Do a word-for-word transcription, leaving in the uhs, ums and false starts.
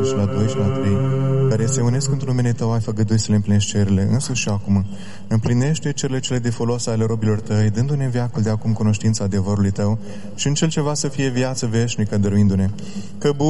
și la doi și la trei, care se unesc într-un numele Tău, ai făgăduit să le împlinești cererile, însuși și acum. Împlinește cele cele de folos ale robilor Tăi, dându-ne veacul de acum cunoștința adevărului Tău și în cel ceva să fie viață veșnică dăruindu-ne. Că bun